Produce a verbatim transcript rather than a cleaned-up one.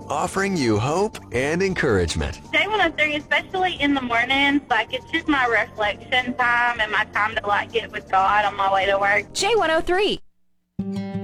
offering you hope and encouragement. J one oh three, especially in the mornings, like it's just my reflection time and my time to like get with God on my way to work. J one oh three.